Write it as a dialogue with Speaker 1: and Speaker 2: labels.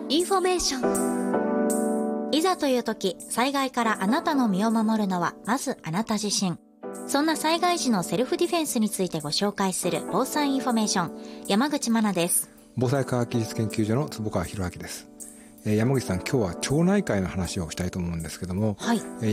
Speaker 1: インフォメーション。いざという時、災害からあなたの身を守るのはまずあなた自身。そんな災害時のセルフディフェンスについてご紹介する防災インフォメーション、山口真奈です。
Speaker 2: 防災科学技術研究所の坪川博明です。山口さん、今日は町内会の話をしたいと思うんですけども、
Speaker 1: はい。